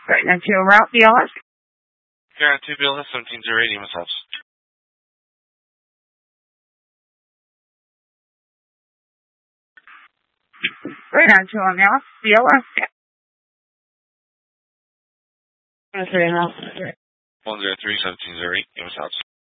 Right now to route BLS. Carolina 2 BLS 1708, Emus House. Right on to Mouse BLS. 103 1708, Emus House.